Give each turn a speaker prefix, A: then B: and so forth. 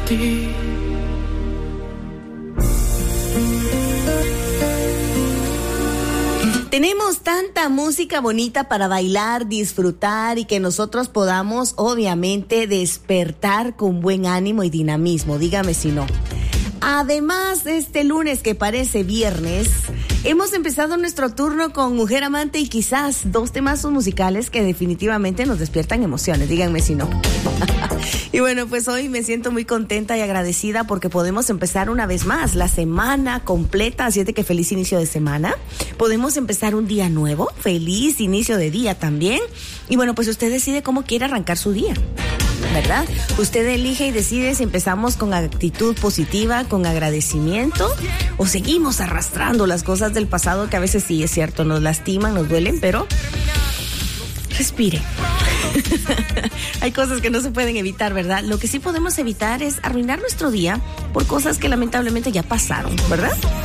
A: ti.
B: Tenemos tanta música bonita para bailar, disfrutar y que nosotros podamos, obviamente, despertar con buen ánimo y dinamismo. Dígame si no. Además, este lunes que parece viernes, hemos empezado nuestro turno con Mujer Amante y quizás dos temazos musicales que definitivamente nos despiertan emociones. Díganme si no. Y bueno, pues hoy me siento muy contenta y agradecida porque podemos empezar una vez más la semana completa, así es de que feliz inicio de semana. Podemos empezar un día nuevo, feliz inicio de día también. Y bueno, pues usted decide cómo quiere arrancar su día, ¿verdad? Usted elige y decide si empezamos con actitud positiva, con agradecimiento, o seguimos arrastrando las cosas del pasado que a veces sí es cierto, nos lastiman, nos duelen, pero respire. Hay cosas que no se pueden evitar, ¿verdad? Lo que sí podemos evitar es arruinar nuestro día por cosas que lamentablemente ya pasaron, ¿verdad?